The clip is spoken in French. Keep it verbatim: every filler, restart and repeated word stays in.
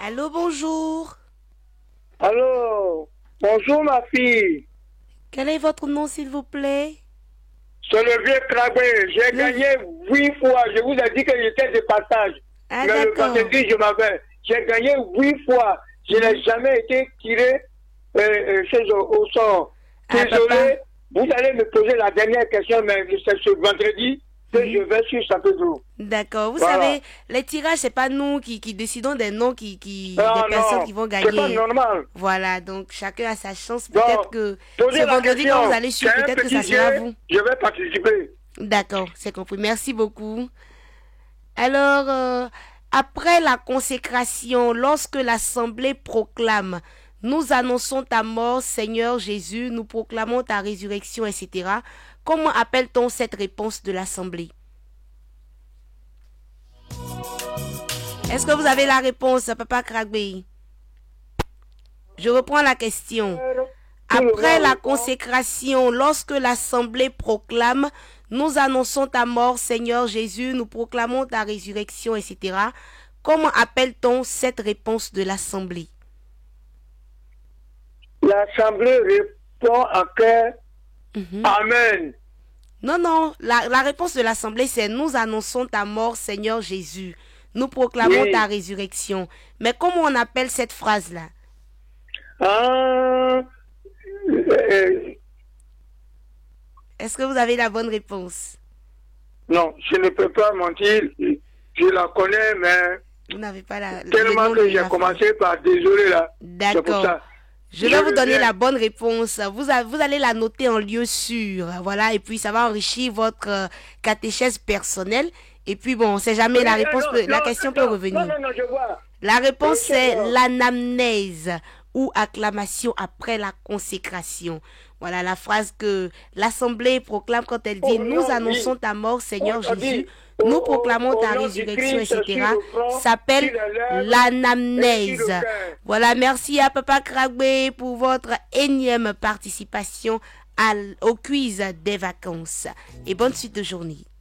Allô, bonjour. Allô, bonjour ma fille. Quel est votre nom, s'il vous plaît? C'est le vieux Krabé. J'ai Le... gagné huit fois. Je vous ai dit que j'étais de passage. Ah, mais le vendredi, je m'avais. J'ai gagné huit fois. Je n'ai jamais été tiré euh, euh, chez, au, au sort. Ah, Désolé, papa. vous allez me poser la dernière question, mais c'est ce vendredi que Mhm. je vais sur Saint-Pedro. D'accord. Vous Voilà. savez, les tirages, c'est pas nous qui, qui décidons des noms qui, qui, Ah, des personnes non, qui vont c'est pas gagner. normal. Voilà, donc chacun a sa chance. Donc, Peut-être que posez ce la vendredi, question. quand vous allez suivre, C'est un peut-être que petit ça sera jeu. vous. Je vais participer. D'accord, c'est compris. Merci beaucoup. Alors, euh, après la consécration, lorsque l'Assemblée proclame, nous annonçons ta mort, Seigneur Jésus, nous proclamons ta résurrection, et cetera. Comment appelle-t-on cette réponse de l'Assemblée? Est-ce que vous avez la réponse, Papa Kragbe? Je reprends la question. Après la consécration, lorsque l'Assemblée proclame, nous annonçons ta mort, Seigneur Jésus, nous proclamons ta résurrection, et cetera. Comment appelle-t-on cette réponse de l'Assemblée? L'Assemblée répond à que Mhm. Amen. Non, non, la, la réponse de l'Assemblée, c'est nous annonçons ta mort, Seigneur Jésus. Nous proclamons Oui. ta résurrection. Mais comment on appelle cette phrase-là? Ah, euh, Est-ce que vous avez la bonne réponse? non, je ne peux pas mentir. Je la connais, mais Vous n'avez pas la... le tellement nom que de j'ai la commencé par désolé là. C'est pour D'accord. ça. Je vais Je vous donner reviens. la bonne réponse. Vous, a- vous allez la noter en lieu sûr. Voilà. Et puis, ça va enrichir votre euh, catéchèse personnelle. Et puis, bon, on sait jamais, la Oui, réponse, non, peut- la non, question non, peut revenir. Non, non, non, je vois. La réponse, Ok, c'est bon. l'anamnèse ou acclamation après la consécration. Voilà la phrase que l'Assemblée proclame quand elle dit Au « Nous nom, annonçons oui. ta mort, Seigneur On a dit, Jésus. au- Nous au- proclamons au ta nom du résurrection, Christ, et cetera sur le front, s'appelle sur les lèvres et l'anamnèse. sur le cœur. Voilà, merci à Papa Kragbe pour votre énième participation à l- au quiz des vacances. Et bonne suite de journée.